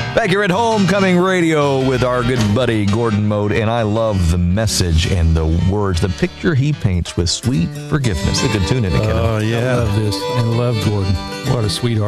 Back here at Homecoming Radio with our good buddy Gordon Mode, and I love the message and the words, the picture he paints with sweet forgiveness. A good tune, isn't it, kiddo? Oh, yeah. I love this. I love Gordon. What a sweetheart.